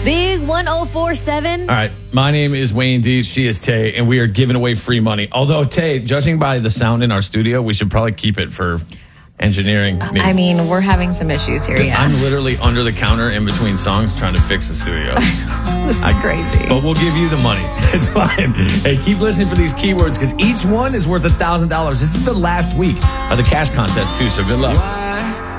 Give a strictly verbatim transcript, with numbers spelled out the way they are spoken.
Big one oh four seven. All right. My name is Wayne D. She is Tay, and we are giving away free money. Although, Tay, judging by the sound in our studio, we should probably keep it for engineering needs. I mean, we're having some issues here, yeah. I'm literally under the counter in between songs trying to fix the studio. This is I, crazy. But we'll give you the money. It's fine. Hey, keep listening for these keywords because each one is worth one thousand dollars. This is the last week of the cash contest, too, so good luck.